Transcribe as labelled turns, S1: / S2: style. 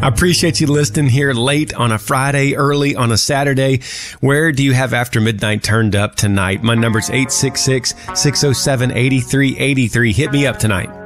S1: I appreciate you listening here late on a Friday, early on a Saturday. Where do you have After Midnight turned up tonight? My number's 866-607-8383. Hit me up tonight.